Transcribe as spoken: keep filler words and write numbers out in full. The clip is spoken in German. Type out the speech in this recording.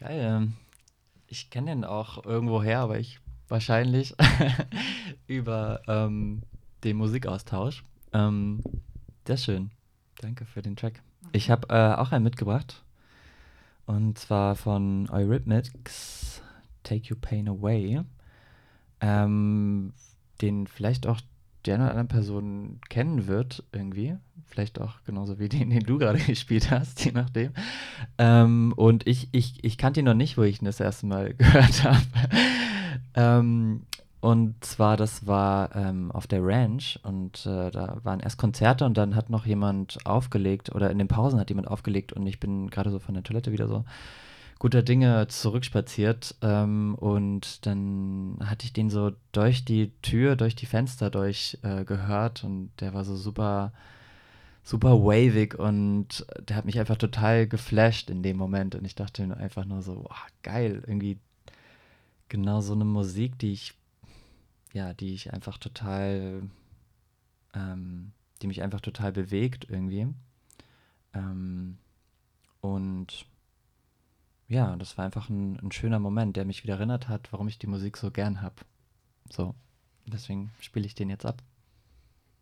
Geil. ähm, Ich kenne den auch irgendwo her, aber ich wahrscheinlich über ähm, den Musikaustausch. Ähm, Sehr schön. Danke für den Track. Ich habe äh, auch einen mitgebracht. Und zwar von Eurythmics, Take Your Pain Away. Ähm, Den vielleicht auch die eine oder andere Person kennen wird, irgendwie. Vielleicht auch genauso wie den, den du gerade gespielt hast, je nachdem. Ähm, und ich, ich, ich kannte ihn noch nicht, wo ich ihn das erste Mal gehört habe. ähm, und zwar, das war ähm, auf der Ranch und äh, da waren erst Konzerte und dann hat noch jemand aufgelegt oder in den Pausen hat jemand aufgelegt und ich bin gerade so von der Toilette wieder so guter Dinge zurückspaziert ähm, und dann hatte ich den so durch die Tür, durch die Fenster durch äh, gehört und der war so super super wavig und der hat mich einfach total geflasht in dem Moment und ich dachte mir einfach nur so, boah, geil, irgendwie genau so eine Musik, die ich, ja, die ich einfach total, ähm, die mich einfach total bewegt irgendwie. Ähm, und ja, das war einfach ein, ein schöner Moment, der mich wieder erinnert hat, warum ich die Musik so gern habe. So, deswegen spiele ich den jetzt ab.